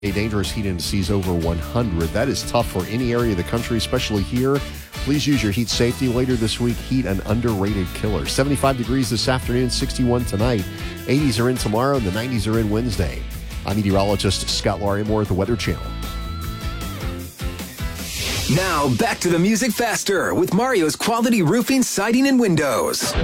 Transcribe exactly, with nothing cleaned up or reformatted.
Dangerous heat indices over one hundred. That is tough for any area of the country, especially here. Please use your heat safety. Later this week, heat an underrated killer. seventy-five degrees this afternoon, sixty-one tonight. eighties are in tomorrow, and the nineties are in Wednesday. I'm meteorologist Scott Larimore at the Weather Channel. Now, back to the music faster with Mario's Quality Roofing, Siding, and Windows.